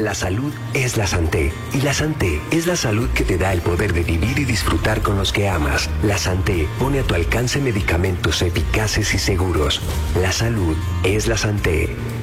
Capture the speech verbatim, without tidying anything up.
La salud es la Santé. Y la Santé es la salud que te da el poder de vivir y disfrutar con los que amas. La Santé pone a tu alcance medicamentos eficaces y seguros. La salud es la Santé.